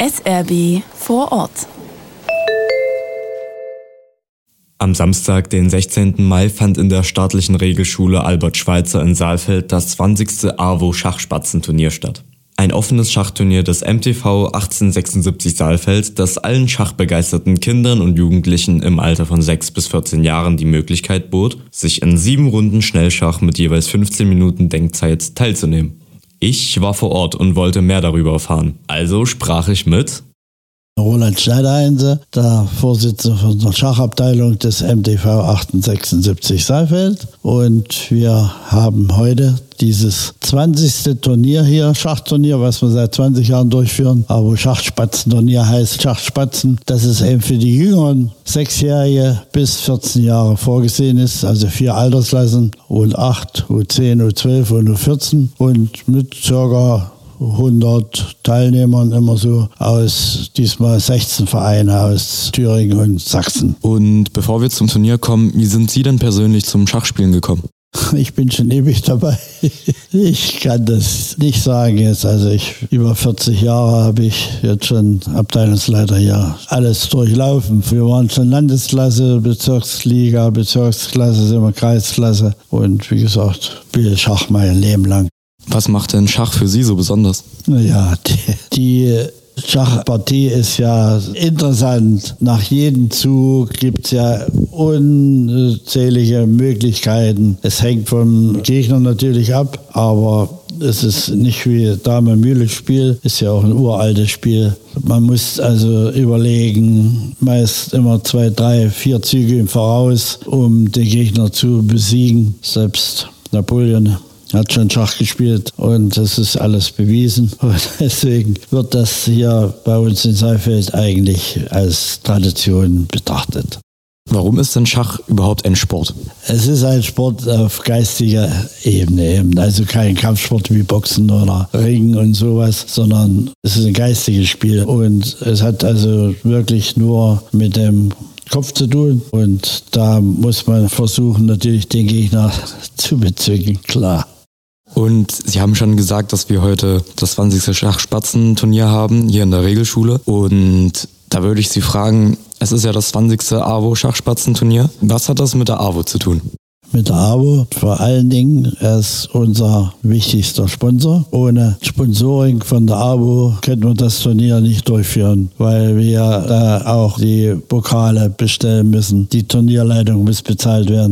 SRB vor Ort. Am Samstag, den 16. Mai, fand in der staatlichen Regelschule Albert Schweitzer in Saalfeld das 20. AWO-Schachspatzenturnier statt. Ein offenes Schachturnier des MTV 1876 Saalfeld, das allen schachbegeisterten Kindern und Jugendlichen im Alter von 6 bis 14 Jahren die Möglichkeit bot, sich in 7 Runden Schnellschach mit jeweils 15 Minuten Denkzeit teilzunehmen. Ich war vor Ort und wollte mehr darüber erfahren. Also sprach ich mit Roland Schneiderheinze, der Vorsitzende von der Schachabteilung des MTV 1876 Saalfeld. Und wir haben heute dieses 20. Turnier hier, Schachturnier, was wir seit 20 Jahren durchführen, aber Schachspatzenturnier heißt Schachspatzen. Das ist eben für die jüngeren 6-Jährige bis 14 Jahre vorgesehen ist, also 4 Altersklassen, U8, U10, U12 und U14 und mit ca. 100 Teilnehmern immer so aus diesmal 16 Vereine aus Thüringen und Sachsen. Und bevor wir zum Turnier kommen, wie sind Sie denn persönlich zum Schachspielen gekommen? Ich bin schon ewig dabei. Ich kann das nicht sagen jetzt. Also über 40 Jahre habe ich jetzt schon Abteilungsleiter hier alles durchlaufen. Wir waren schon Landesklasse, Bezirksliga, Bezirksklasse, sind wir Kreisklasse. Und wie gesagt, spiele Schach mein Leben lang. Was macht denn Schach für Sie so besonders? Naja, die Schachpartie ist ja interessant. Nach jedem Zug gibt es ja unzählige Möglichkeiten. Es hängt vom Gegner natürlich ab, aber es ist nicht wie Dame-Mühle-Spiel, ist ja auch ein uraltes Spiel. Man muss also überlegen, meist immer 2, 3, 4 Züge im Voraus, um den Gegner zu besiegen. Selbst Napoleon hat schon Schach gespielt und das ist alles bewiesen. Und deswegen wird das hier bei uns in Saalfeld eigentlich als Tradition betrachtet. Warum ist denn Schach überhaupt ein Sport? Es ist ein Sport auf geistiger Ebene eben. Also kein Kampfsport wie Boxen oder Ringen und sowas, sondern es ist ein geistiges Spiel. Und es hat also wirklich nur mit dem Kopf zu tun. Und da muss man versuchen, natürlich den Gegner zu bezwingen, klar. Und Sie haben schon gesagt, dass wir heute das 20. Schachspatzenturnier haben, hier in der Regelschule. Und da würde ich Sie fragen, es ist ja das 20. AWO-Schachspatzenturnier. Was hat das mit der AWO zu tun? Mit der AWO vor allen Dingen, er ist unser wichtigster Sponsor. Ohne Sponsoring von der AWO könnten wir das Turnier nicht durchführen, weil wir da auch die Pokale bestellen müssen. Die Turnierleitung muss bezahlt werden.